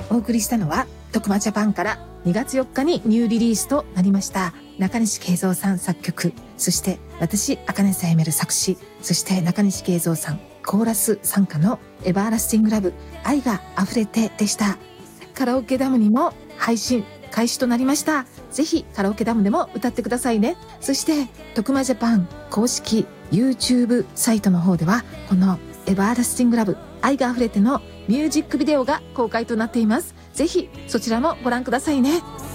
お送りしたのは徳間ジャパンから2月4日にニューリリースとなりました中西慶三さん作曲、そして私茜さやめる作詞、そして中西慶三さんコーラス参加のエバーラスティングラブ愛が溢れてでした。カラオケダムにも配信開始となりました。ぜひカラオケダムでも歌ってくださいね。そして徳間ジャパン公式 YouTube サイトの方ではこのエバーラスティングラブ愛が溢れてのミュージックビデオが公開となっています。ぜひそちらもご覧くださいね。